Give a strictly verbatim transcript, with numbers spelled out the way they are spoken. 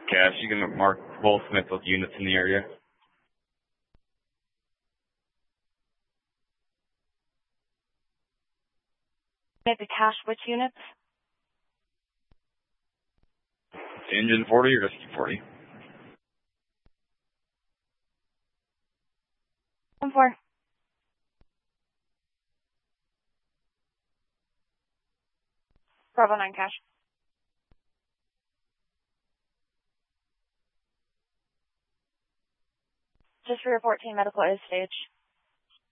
Cash, you can mark both Smithfield units in the area. Maybe cash which units? Engine forty or Rescue forty? One four. Bravo nine cash. Just for your fourteen medical is stage.